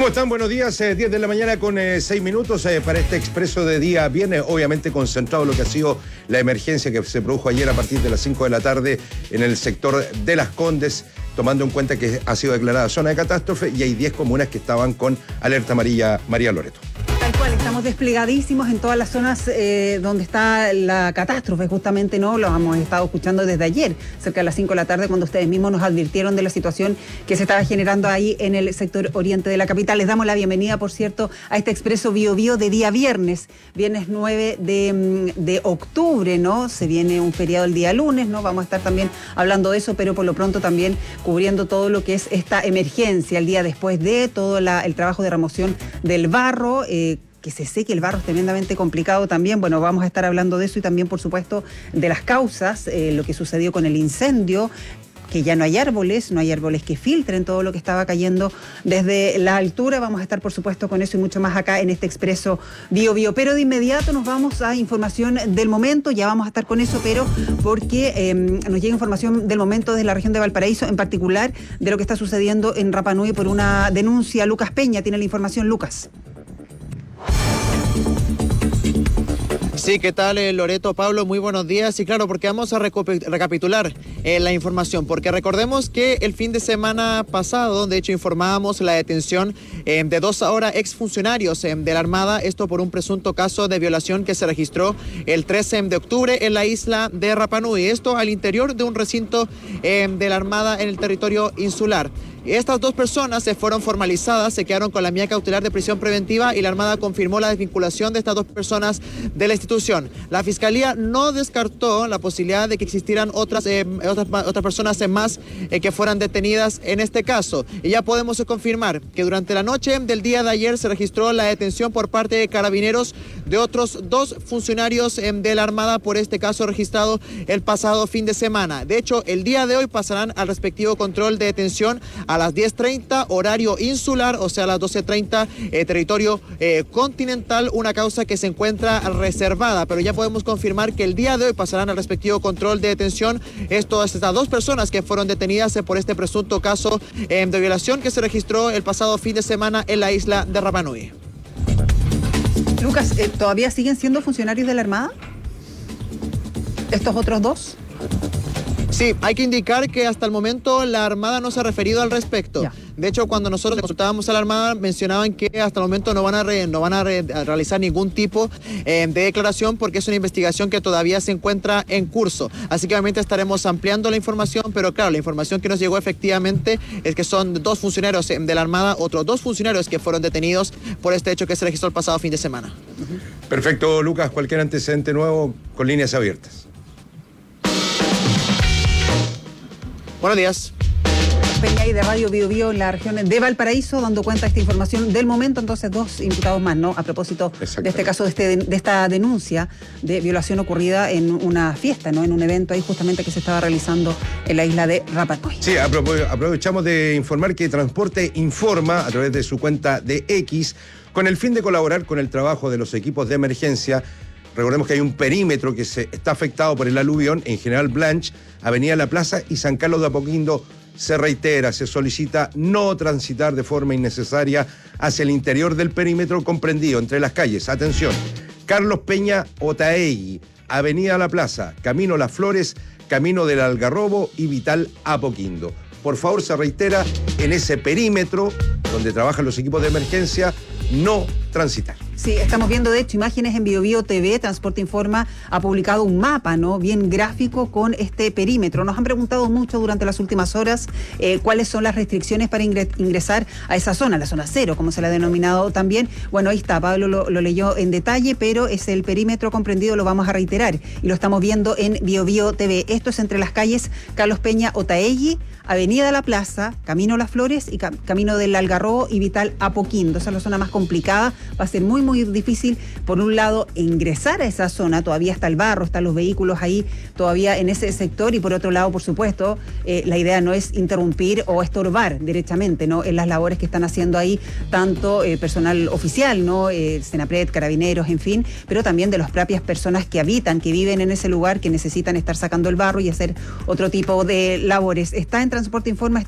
¿Cómo están? Buenos días, 10 de la mañana con 6 minutos para este expreso de día viernes, obviamente concentrado lo que ha sido la emergencia que se produjo ayer a partir de las 5 de la tarde en el sector de Las Condes, tomando en cuenta que ha sido declarada zona de catástrofe y hay 10 comunas que estaban con alerta amarilla. María Loreto. Tal cual, estamos desplegadísimos en todas las zonas donde está la catástrofe, justamente, ¿no? Lo hemos estado escuchando desde ayer, cerca de las 5 de la tarde, cuando ustedes mismos nos advirtieron de la situación que se estaba generando ahí en el sector oriente de la capital. Les damos la bienvenida, por cierto, a este expreso Bío Bío de día viernes 9 de octubre, ¿no? Se viene un feriado el día lunes, ¿no? Vamos a estar también hablando de eso, pero por lo pronto también cubriendo todo lo que es esta emergencia, el día después de todo el trabajo de remoción del barro, que se seque el barro es tremendamente complicado también. Bueno, vamos a estar hablando de eso y también, por supuesto, de las causas, lo que sucedió con el incendio, que ya no hay árboles que filtren todo lo que estaba cayendo desde la altura. Vamos a estar, por supuesto, con eso y mucho más acá en este expreso Bío Bío. Pero de inmediato nos vamos a información del momento, ya vamos a estar con eso, pero porque nos llega información del momento desde la región de Valparaíso, en particular de lo que está sucediendo en Rapa Nui por una denuncia. Lucas Peña tiene la información. Lucas. Sí, ¿qué tal, Loreto, Pablo? Muy buenos días. Y claro, porque vamos a recapitular la información, porque recordemos que el fin de semana pasado, de hecho, informábamos la detención de 2 ahora exfuncionarios de la Armada, esto por un presunto caso de violación que se registró el 13 de octubre en la isla de Rapa Nui, esto al interior de un recinto de la Armada en el territorio insular. Estas 2 personas se fueron formalizadas, se quedaron con la medida cautelar de prisión preventiva y la Armada confirmó la desvinculación de estas 2 personas de la institución. La Fiscalía no descartó la posibilidad de que existieran otras personas más que fueran detenidas en este caso. Y ya podemos confirmar que durante la noche del día de ayer se registró la detención por parte de carabineros de otros 2 funcionarios de la Armada por este caso registrado el pasado fin de semana. De hecho, el día de hoy pasarán al respectivo control de detención a las 10:30 horario insular, o sea a las 12:30 territorio continental, una causa que se encuentra reservada, pero ya podemos confirmar que el día de hoy pasarán al respectivo control de detención estas 2 personas que fueron detenidas por este presunto caso de violación que se registró el pasado fin de semana en la isla de Rapa Nui. Lucas, ¿todavía siguen siendo funcionarios de la Armada estos otros 2? Sí, hay que indicar que hasta el momento la Armada no se ha referido al respecto. Ya. De hecho, cuando nosotros consultábamos a la Armada, mencionaban que hasta el momento no van a realizar ningún tipo de declaración porque es una investigación que todavía se encuentra en curso. Así que obviamente estaremos ampliando la información, pero claro, la información que nos llegó efectivamente es que son 2 funcionarios de la Armada, otros 2 funcionarios que fueron detenidos por este hecho que se registró el pasado fin de semana. Perfecto, Lucas. Cualquier antecedente nuevo con líneas abiertas. Buenos días. Peña y de Radio Bío Bío en la región de Valparaíso, dando cuenta de esta información del momento. Entonces, 2 imputados más, ¿no? A propósito de este caso, de esta denuncia de violación ocurrida en una fiesta, ¿no? En un evento ahí justamente que se estaba realizando en la isla de Rapa Nui. Sí, aprovechamos de informar que Transporte informa a través de su cuenta de X, con el fin de colaborar con el trabajo de los equipos de emergencia. Recordemos que hay un perímetro que está afectado por el aluvión, en General Blanch, Avenida La Plaza y San Carlos de Apoquindo. Se reitera, se solicita no transitar de forma innecesaria hacia el interior del perímetro comprendido entre las calles, atención, Carlos Peña Otaegui, Avenida La Plaza, Camino Las Flores, Camino del Algarrobo y Vital Apoquindo. Por favor, se reitera, en ese perímetro donde trabajan los equipos de emergencia, no transitar. Sí, estamos viendo de hecho imágenes en Bío Bío TV. Transporte Informa ha publicado un mapa, ¿no? Bien gráfico con este perímetro. Nos han preguntado mucho durante las últimas horas cuáles son las restricciones para ingresar a esa zona, la zona 0, como se la ha denominado también. Bueno, ahí está, Pablo lo leyó en detalle, pero es el perímetro comprendido, lo vamos a reiterar, y lo estamos viendo en Bío Bío TV. Esto es entre las calles Carlos Peña Otaegui, Avenida La Plaza, Camino Las Flores y Camino del Algarrobo y Vital Apoquindo. Esa es la zona más complicada. Va a ser muy difícil, por un lado, ingresar a esa zona. Todavía está el barro, están los vehículos ahí todavía en ese sector, y por otro lado, por supuesto, la idea no es interrumpir o estorbar derechamente, ¿no?, en las labores que están haciendo ahí tanto personal oficial, ¿no?, Senapred, Carabineros, en fin, pero también de las propias personas que habitan, que viven en ese lugar, que necesitan estar sacando el barro y hacer otro tipo de labores. Está en Transporte Informa